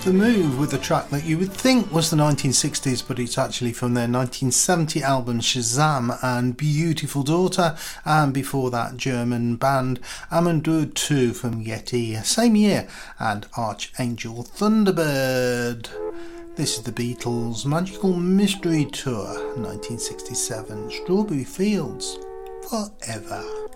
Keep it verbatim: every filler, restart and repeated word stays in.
The Move with a track that you would think was the nineteen sixties, but it's actually from their nineteen seventy album Shazam and Beautiful Daughter, and before that German band Amandur two from Yeti, same year, and Archangel Thunderbird. This is the Beatles' Magical Mystery Tour nineteen sixty-seven, Strawberry Fields Forever.